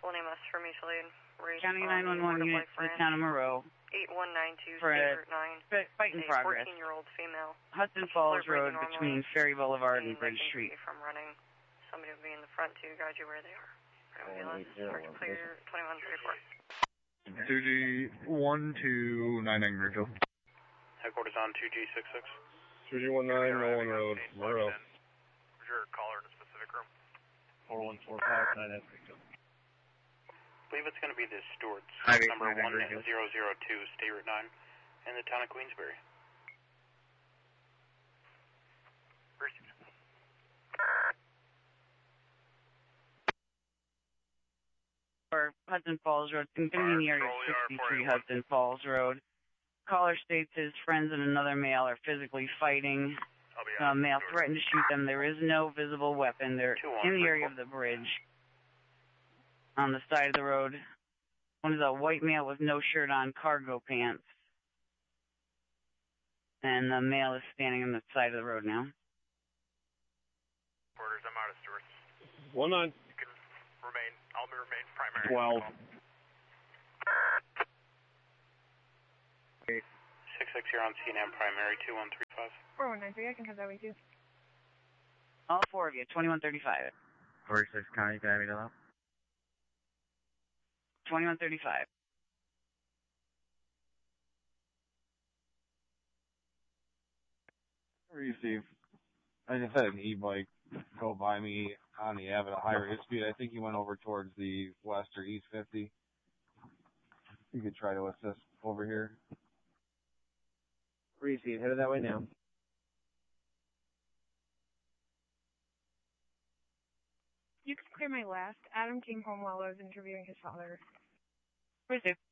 Full name us for mutual aid. County 911 unit to the town of Moreau. 8192 for State a Route 9. fight in progress. 14-year-old female. Hudson Falls Road between Ferry Boulevard and Bridge Street. From running. Somebody will be in the front to guide you where they are. Ambulance, start to clear 2134. 2G1299 Greenfield. Headquarters on 2G66. 2G19 Nolan Road, Moreau. Your caller in a specific room. 41459 Greenfield. I believe it's going to be the Stewart's, number 1002, State Route 9, in the town of Queensbury. Or Hudson Falls Road, it's going to be in the area of 63 Hudson Falls Road. Caller states his friends and another male are physically fighting. Male threatened to shoot them. There is no visible weapon. They're in the area of the bridge. On the side of the road. One is a white male with no shirt on, cargo pants. And the male is standing on the side of the road now. Quarters, I'm out of Stewart's. 19. You can remain, I'll remain primary. 12. 66 here on CNM primary, 2135. 4193, I can have that with you. All four of you, 2135. 46 County, can I have me now? 2135. Receive. I just had an e-bike go by me on the Ave at a higher speed. I think he went over towards the west or east 50. You could try to assist over here. Receive. Headed that way now. You can clear my last. Adam came home while I was interviewing his father. Receive.